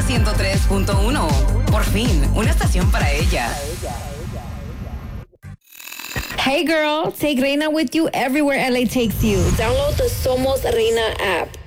103.1. Por fin, una estación para ella. Hey girl, take Reina with you everywhere LA takes you. Download the Somos Reina app.